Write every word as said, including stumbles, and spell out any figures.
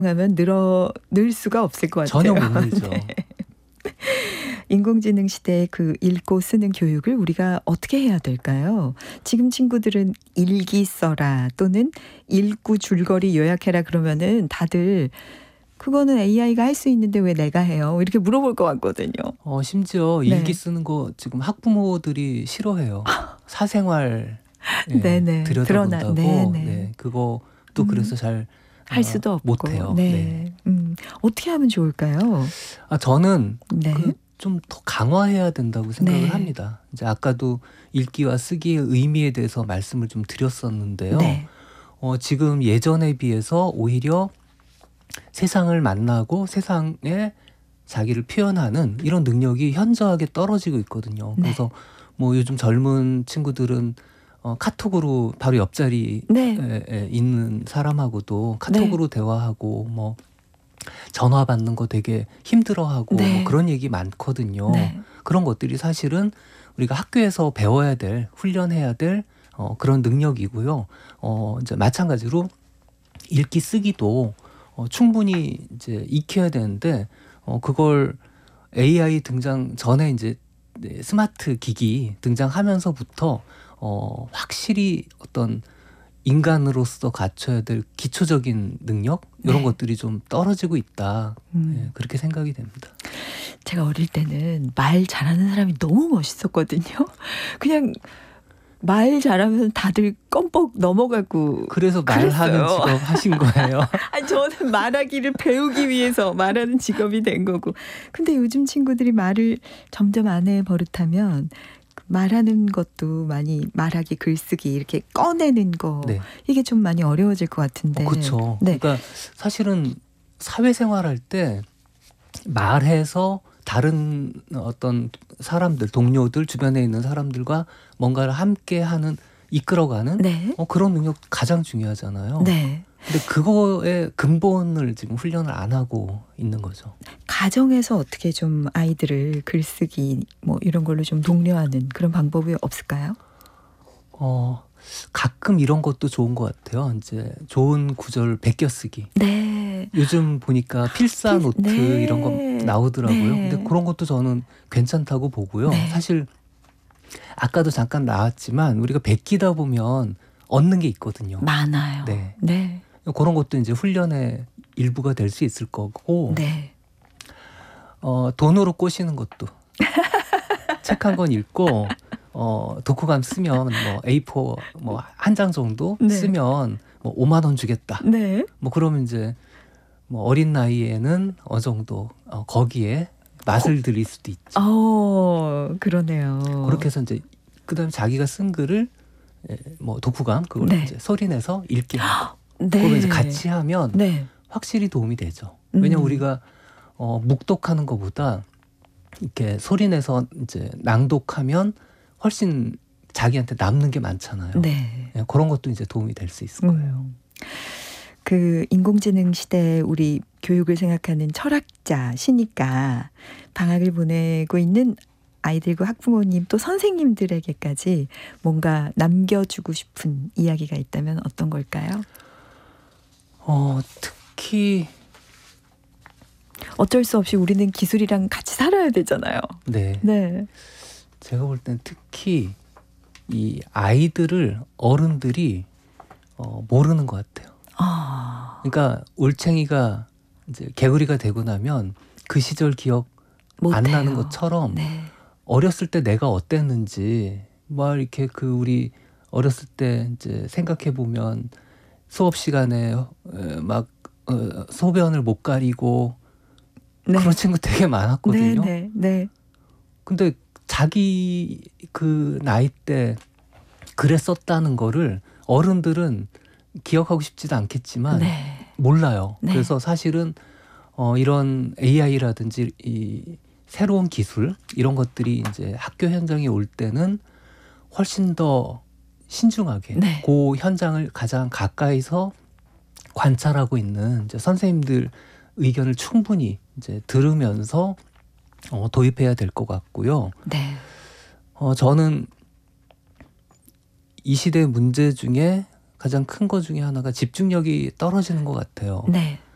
하면 늘어 늘 수가 없을 것 전혀 같아요. 못 늘죠. 네. 인공지능 시대의 그 읽고 쓰는 교육을 우리가 어떻게 해야 될까요? 지금 친구들은 일기 써라 또는 읽고 줄거리 요약해라 그러면은 다들 그거는 에이아이가 할 수 있는데 왜 내가 해요? 이렇게 물어볼 것 같거든요. 어, 심지어 네. 일기 쓰는 거 지금 학부모들이 싫어해요. 사생활 예, 네네. 들여다본다고. 드러나- 네네. 네, 그것도 음. 그래서 잘 할 어, 수도 없고. 못해요. 네. 네. 음, 어떻게 하면 좋을까요? 아, 저는 네. 그 좀 더 강화해야 된다고 생각을 네. 합니다. 이제 아까도 읽기와 쓰기의 의미에 대해서 말씀을 좀 드렸었는데요. 네. 어, 지금 예전에 비해서 오히려 세상을 만나고 세상에 자기를 표현하는 이런 능력이 현저하게 떨어지고 있거든요. 네. 그래서 뭐 요즘 젊은 친구들은 어, 카톡으로 바로 옆자리에 네. 에, 있는 사람하고도 카톡으로 대화하고 뭐 전화 받는 거 되게 힘들어하고 네. 뭐 그런 얘기 많거든요. 네. 그런 것들이 사실은 우리가 학교에서 배워야 될, 훈련해야 될 어, 그런 능력이고요. 어, 이제 마찬가지로 읽기 쓰기도 어, 충분히 이제 익혀야 되는데 어, 그걸 에이아이 등장 전에 이제 네, 스마트 기기 등장하면서부터 어, 확실히 어떤 인간으로서 갖춰야 될 기초적인 능력 이런 네. 것들이 좀 떨어지고 있다. 음. 예, 그렇게 생각이 됩니다. 제가 어릴 때는 말 잘하는 사람이 너무 멋있었거든요. 그냥 말 잘하면 다들 껌뻑 넘어가고. 그래서 말하는 그랬어요. 직업 하신 거예요. 아니, 저는 말하기를 배우기 위해서 말하는 직업이 된 거고. 근데 요즘 친구들이 말을 점점 안 해 버릇하면 말하는 것도 많이 말하기, 글쓰기 이렇게 꺼내는 거 네. 이게 좀 많이 어려워질 것 같은데. 어, 그렇죠. 네. 그러니까 사실은 사회생활할 때 말해서 다른 어떤 사람들, 동료들, 주변에 있는 사람들과 뭔가를 함께하는 이끌어가는 네. 어, 그런 능력 가장 중요하잖아요. 네. 근데 그거의 근본을 지금 훈련을 안 하고 있는 거죠. 가정에서 어떻게 좀 아이들을 글쓰기 뭐 이런 걸로 좀 독려하는 그런 방법이 없을까요? 어, 가끔 이런 것도 좋은 것 같아요. 이제 좋은 구절 베껴쓰기. 네. 요즘 보니까 필사 필- 노트 네. 이런 거 나오더라고요. 네. 근데 그런 것도 저는 괜찮다고 보고요. 네. 사실 아까도 잠깐 나왔지만 우리가 베끼다 보면 얻는 게 있거든요. 많아요. 네. 네. 그런 것도 이제 훈련의 일부가 될 수 있을 거고 네. 어, 돈으로 꼬시는 것도 책 한 권 읽고 어, 독후감 쓰면 뭐 에이포 뭐 한 장 정도 네. 쓰면 뭐 오만 원 주겠다. 네. 뭐 그러면 이제 뭐 어린 나이에는 어느 정도 어, 거기에 맛을 들일 수도 있죠. 어, 그러네요. 그렇게 해서 이제 그다음에 자기가 쓴 글을 예, 뭐 독후감 그걸 네. 이제 소리내서 읽게 하고 네. 그러면 이제 같이 하면 네. 확실히 도움이 되죠. 왜냐 음. 우리가 어, 묵독하는 것보다 이렇게 소리내서 이제 낭독하면 훨씬 자기한테 남는 게 많잖아요. 네. 예, 그런 것도 이제 도움이 될 수 있을 거예요. 음. 그 인공지능 시대에 우리 교육을 생각하는 철학자, 시니까 방학을 보내고 있는 아이들과 학부모님 또 선생님들에게까지 뭔가 남겨주고 싶은 이야기가 있다면 어떤 걸까요? 어, 특히 어쩔 수 없이 우리는 기술이랑 같이 살아야 되잖아요. 네, 네. 제가 볼 땐 특히 이 아이들을 어른들이 어, 모르는 것 같아요. 아, 그러니까 올챙이가 이제 개구리가 되고 나면 그 시절 기억 안 못해요. 나는 것처럼 네. 어렸을 때 내가 어땠는지 막 이렇게 그 우리 어렸을 때 이제 생각해 보면 수업 시간에 어, 막 어, 소변을 못 가리고 네. 그런 친구 되게 많았거든요. 네, 네, 네. 근데 자기 그 나이 때 그랬었다는 거를 어른들은 기억하고 싶지도 않겠지만 네. 몰라요. 네. 그래서 사실은 어, 이런 에이아이라든지 이 새로운 기술 이런 것들이 이제 학교 현장에 올 때는 훨씬 더 신중하게 네. 그 현장을 가장 가까이서 관찰하고 있는 이제 선생님들 의견을 충분히 이제 들으면서 어, 도입해야 될 것 같고요. 네. 어, 저는 이 시대의 문제 중에 가장 큰 것 중에 하나가 집중력이 떨어지는 것 같아요. 네.